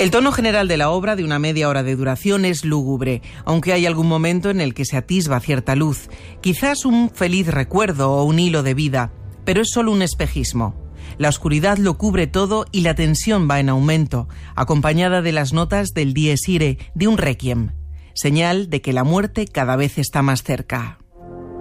El tono general de la obra, de una media hora de duración, es lúgubre, aunque hay algún momento en el que se atisba cierta luz, quizás un feliz recuerdo o un hilo de vida, pero es solo un espejismo. La oscuridad lo cubre todo y la tensión va en aumento, acompañada de las notas del Dies Irae, de un requiem, señal de que la muerte cada vez está más cerca.